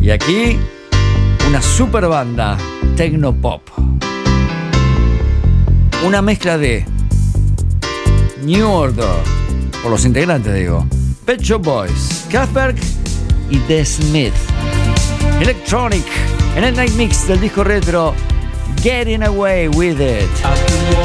Y aquí, una super banda, Techno Pop. Una mezcla de New Order, por los integrantes digo, Pet Shop Boys, Kraftwerk y The Smith. Electronic, en el Night Mix del disco retro, Getting Away With It.